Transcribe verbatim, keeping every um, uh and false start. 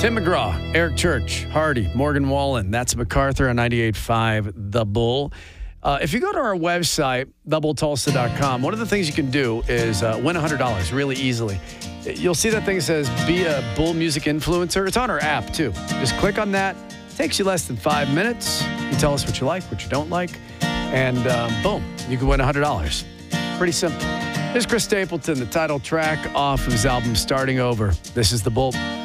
Tim McGraw, Eric Church, Hardy, Morgan Wallen. That's MacArthur on ninety-eight point five The Bull. Uh, if you go to our website, the bull tulsa dot com, one of the things you can do is uh, win one hundred dollars really easily. You'll see that thing that says be a Bull Music Influencer. It's on our app, too. Just click on that. It takes you less than five minutes. You tell us what you like, what you don't like, and um, boom, you can win one hundred dollars. Pretty simple. Here's Chris Stapleton, the title track off of his album Starting Over. This is The Bull.